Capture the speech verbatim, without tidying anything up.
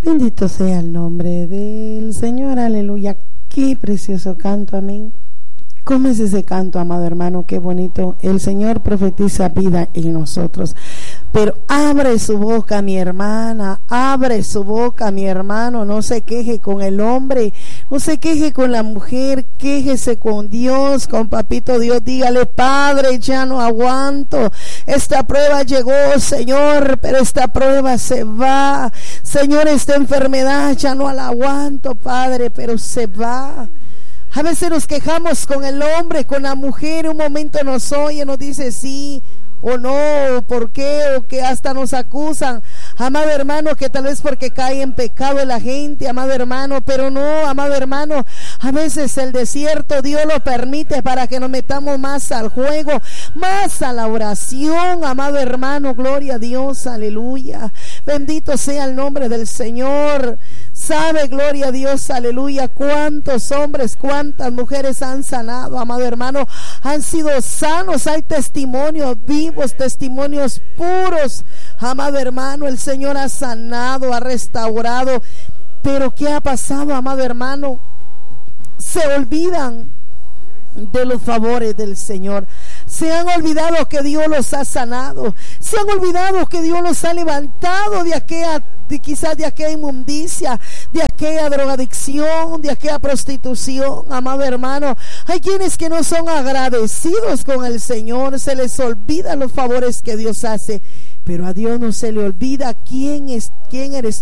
Bendito sea el nombre del Señor, aleluya. Qué precioso canto, amén. ¿Cómo es ese canto, amado hermano? Qué bonito. El Señor profetiza vida en nosotros. Pero abre su boca, mi hermana, abre su boca, mi hermano. No se queje con el hombre, no se queje con la mujer, quéjese con Dios, con Papito Dios. Dígale: Padre, ya no aguanto. Esta prueba llegó, Señor, pero esta prueba se va. Señor, esta enfermedad ya no la aguanto, Padre, pero se va. A veces nos quejamos con el hombre, con la mujer. Un momento nos oye, nos dice sí o no, por qué, o que hasta nos acusan, amado hermano, que tal vez porque cae en pecado la gente, amado hermano, pero no, amado hermano, a veces el desierto Dios lo permite para que nos metamos más al juego, más a la oración, amado hermano. Gloria a Dios, aleluya, bendito sea el nombre del Señor. Sabe, gloria a Dios, aleluya, cuántos hombres, cuántas mujeres han sanado, amado hermano, han sido sanos. Hay testimonios vivos, testimonios puros, amado hermano. El Señor ha sanado, ha restaurado. Pero ¿qué ha pasado, amado hermano? Se olvidan de los favores del Señor. Se han olvidado que Dios los ha sanado. Se han olvidado que Dios los ha levantado de aquella, de quizás de aquella inmundicia, de aquella drogadicción, de aquella prostitución, amado hermano. Hay quienes que no son agradecidos con el Señor. Se les olvidan los favores que Dios hace. Pero a Dios no se le olvida quién es, quién eres